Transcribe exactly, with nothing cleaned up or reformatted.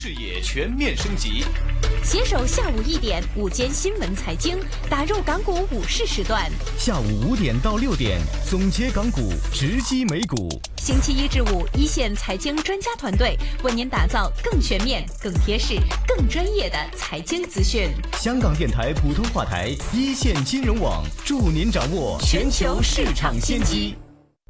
视野全面升级， 携手下午一点午间新闻财经，打入港股午市时段。 下午五点到六点，总结港股，直击美股。 星期一至五，一线财经专家团队为您打造更全面、更贴市、更专业的财经资讯。 香港电台普通话台，一线金融网，助您掌握全球市场先机。